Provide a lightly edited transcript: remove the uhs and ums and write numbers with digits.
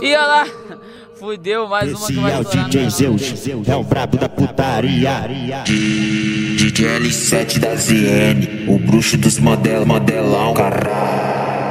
E olha lá, fudeu, mais uma que vai Esse é o estourar DJ no Zeus, é o brabo da putaria. DJ L7 da VM, o bruxo dos modelão, caralho.